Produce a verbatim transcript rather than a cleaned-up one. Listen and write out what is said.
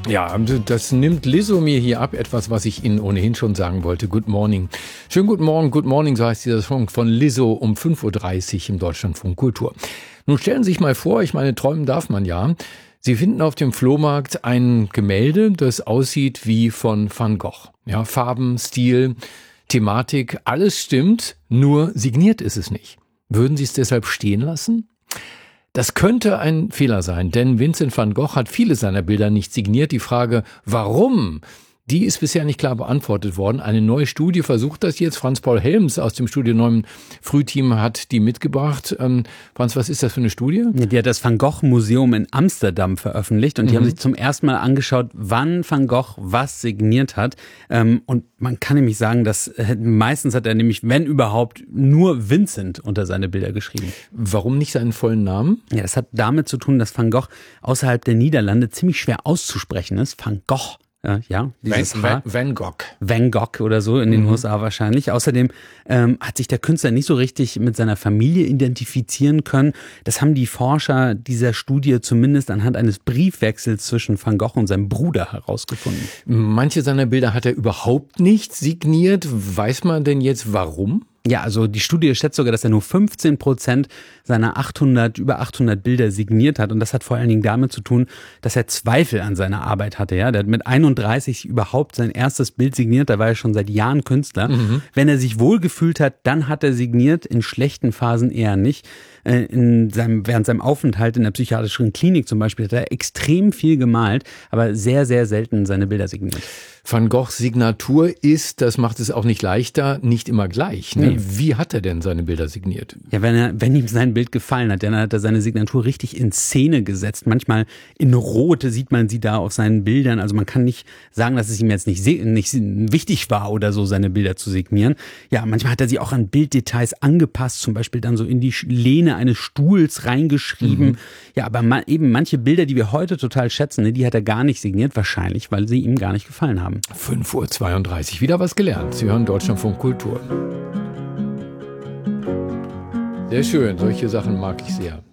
Ja, das nimmt Lizzo mir hier ab, etwas, was ich Ihnen ohnehin schon sagen wollte. Good morning. Schönen guten Morgen, good morning, so heißt dieser Song von Lizzo um fünf Uhr dreißig im Deutschlandfunk Kultur. Nun stellen Sie sich mal vor, ich meine, träumen darf man ja. Sie finden auf dem Flohmarkt ein Gemälde, das aussieht wie von Van Gogh. Ja, Farben, Stil, Thematik, alles stimmt, nur signiert ist es nicht. Würden Sie es deshalb stehen lassen? Das könnte ein Fehler sein, denn Vincent van Gogh hat viele seiner Bilder nicht signiert. Die Frage, warum, die ist bisher nicht klar beantwortet worden. Eine neue Studie versucht das jetzt. Franz-Paul Helms aus dem Studio neun Frühteam hat die mitgebracht. Ähm, Franz, was ist das für eine Studie? Die hat das Van Gogh Museum in Amsterdam veröffentlicht und die mhm. haben sich zum ersten Mal angeschaut, wann Van Gogh was signiert hat. Ähm, und man kann nämlich sagen, dass meistens hat er nämlich, wenn überhaupt, nur Vincent unter seine Bilder geschrieben. Warum nicht seinen vollen Namen? Ja, das hat damit zu tun, dass Van Gogh außerhalb der Niederlande ziemlich schwer auszusprechen ist. Van Gogh. Ja, ja, dieses Van, Haar. Van Gogh. Van Gogh oder so in den mhm. U S A wahrscheinlich. Außerdem ähm, hat sich der Künstler nicht so richtig mit seiner Familie identifizieren können. Das haben die Forscher dieser Studie zumindest anhand eines Briefwechsels zwischen Van Gogh und seinem Bruder herausgefunden. Manche seiner Bilder hat er überhaupt nicht signiert. Weiß man denn jetzt warum? Ja, also die Studie schätzt sogar, dass er nur fünfzehn Prozent seiner achthundert, über achthundert Bilder signiert hat. Und das hat vor allen Dingen damit zu tun, dass er Zweifel an seiner Arbeit hatte. Ja, der hat mit einunddreißig überhaupt sein erstes Bild signiert. Da war er schon seit Jahren Künstler. Mhm. Wenn er sich wohlgefühlt hat, dann hat er signiert. In schlechten Phasen eher nicht. In seinem, während seinem Aufenthalt in der psychiatrischen Klinik zum Beispiel hat er extrem viel gemalt, aber sehr, sehr selten seine Bilder signiert. Van Goghs Signatur ist, das macht es auch nicht leichter, nicht immer gleich. Ne? Nee. Wie hat er denn seine Bilder signiert? Ja, wenn er, wenn ihm sein Bild gefallen hat, dann hat er seine Signatur richtig in Szene gesetzt. Manchmal in Rot sieht man sie da auf seinen Bildern. Also man kann nicht sagen, dass es ihm jetzt nicht, nicht wichtig war oder so, seine Bilder zu signieren. Ja, manchmal hat er sie auch an Bilddetails angepasst, zum Beispiel dann so in die Lehne eines Stuhls reingeschrieben. Mhm. Ja, aber man, eben manche Bilder, die wir heute total schätzen, ne, die hat er gar nicht signiert, wahrscheinlich, weil sie ihm gar nicht gefallen haben. fünf Uhr zweiunddreißig, wieder was gelernt. Sie hören Deutschlandfunk Kultur. Sehr schön, solche Sachen mag ich sehr.